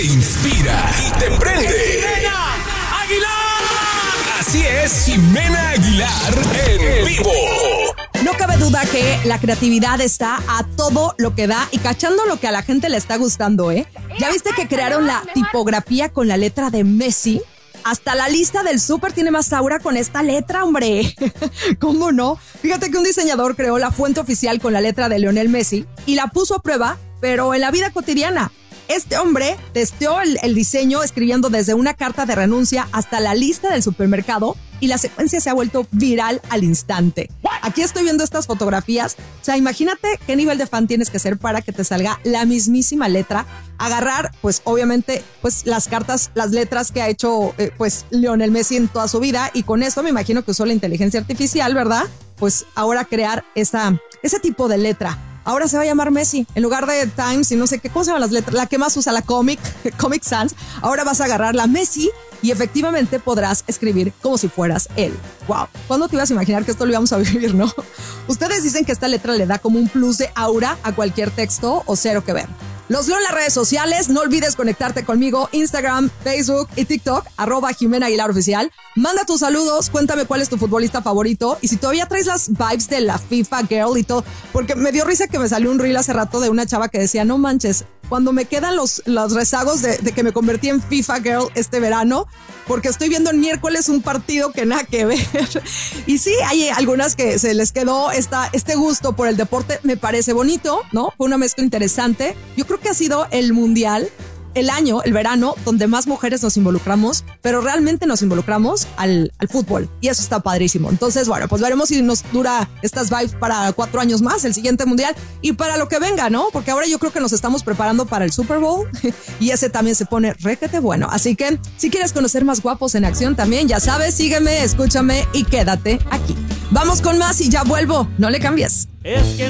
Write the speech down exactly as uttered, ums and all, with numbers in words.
Inspira y te prende. ¡Jimena Aguilar! Así es, Jimena Aguilar en vivo. No cabe duda que la creatividad está a todo lo que da y cachando lo que a la gente le está gustando, ¿eh? ¿Ya viste que crearon la tipografía con la letra de Messi? Hasta la lista del súper tiene más aura con esta letra, hombre. ¿Cómo no? Fíjate que un diseñador creó la fuente oficial con la letra de Lionel Messi y la puso a prueba, pero en la vida cotidiana. Este hombre testeó el, el diseño escribiendo desde una carta de renuncia hasta la lista del supermercado y la secuencia se ha vuelto viral al instante. Aquí estoy viendo estas fotografías. O sea, imagínate qué nivel de fan tienes que ser para que te salga la mismísima letra. Agarrar, pues obviamente, pues las cartas, las letras que ha hecho eh, pues Lionel Messi en toda su vida, y con esto me imagino que usó la inteligencia artificial, ¿verdad? Pues ahora crear esa, ese tipo de letra. Ahora se va a llamar Messi. En lugar de Times y no sé qué, ¿cómo se llaman las letras? La que más usa, la Comic, Comic Sans. Ahora vas a agarrar la Messi y efectivamente podrás escribir como si fueras él. Wow. ¿Cuándo te ibas a imaginar que esto lo íbamos a vivir, no? Ustedes dicen que esta letra le da como un plus de aura a cualquier texto o cero que ver. Los leo en las redes sociales. No olvides conectarte conmigo. Instagram, Facebook y TikTok. Arroba Jimena Aguilar Oficial. Manda tus saludos. Cuéntame cuál es tu futbolista favorito. Y si todavía traes las vibes de la FIFA Girl y todo. Porque me dio risa que me salió un reel hace rato de una chava que decía, no manches, cuando me quedan los, los rezagos de, de que me convertí en FIFA Girl este verano, porque estoy viendo el miércoles un partido que nada que ver. Y sí, hay algunas que se les quedó esta, este gusto por el deporte. Me parece bonito, ¿no? Fue una mezcla interesante. Yo creo que ha sido el mundial, el año, el verano, donde más mujeres nos involucramos, pero realmente nos involucramos al, al fútbol. Y eso está padrísimo. Entonces, bueno, pues veremos si nos dura estas vibes para cuatro años más, el siguiente mundial, y para lo que venga, ¿no? Porque ahora yo creo que nos estamos preparando para el Super Bowl y ese también se pone requete bueno. Así que, si quieres conocer más guapos en acción también, ya sabes, sígueme, escúchame y quédate aquí. Vamos con más y ya vuelvo. No le cambies. Es que